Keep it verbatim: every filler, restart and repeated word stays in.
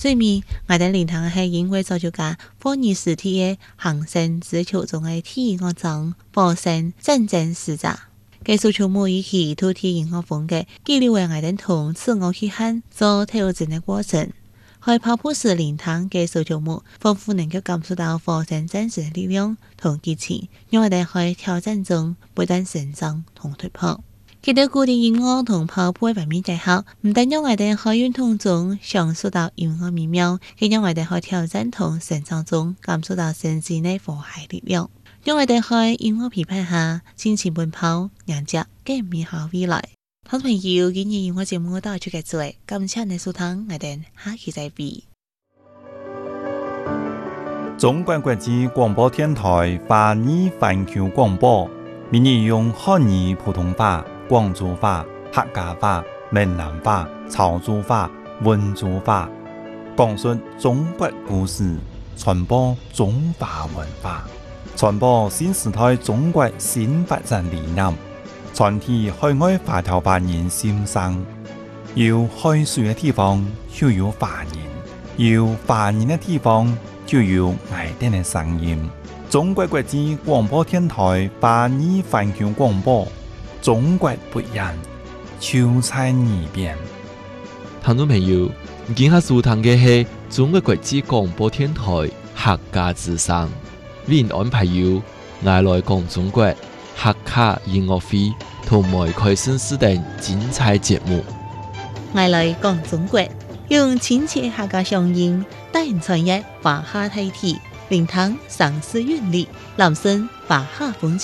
最尾，我哋連堂係因為造就家科爾斯體嘅行星之球中嘅體育獎火星戰爭使者，繼續從每一期土體音樂風嘅記錄為我哋同自我去喊做挑戰嘅過程。喺跑步時連堂嘅數球目，豐富能夠感受到火星戰士嘅力量同激情，讓我哋喺挑戰中不斷成長同突破。佢哋古典音樂同跑步嘅方面結合，唔但讓我哋喺運動中享受到音樂美妙，亦讓我哋喺挑戰同成長中感受到神奇嘅和諧力量。讓我哋喺音樂陪伴下，盡情奔跑，迎接更美好未來。好朋友，今日音樂節目到此結束，感謝你收聽，我哋下期再會。 中國國際廣播電台華語環球廣播，每日用漢語普通話、廣州話、客家話、閩南話、潮州話、溫州話，講述中國故事，傳播中華文化，傳播新時代中國新發展理念，傳遞海外華僑華人心聲。有海水嘅地方就有華人，有華人嘅地方就有愛哋嘅聲音。中國國際廣播電台華語環球廣播，中國不一樣，就在耳邊。 聽眾朋友，今下收聽嘅係中國國際廣播電台客家之聲，為您安排有愛來講中國客家音樂會同埋開新視等精彩節目。 愛來講中國，用親切客家聲音帶人傳閱華夏大地，聆聽上世韻律，攬聲華夏風情。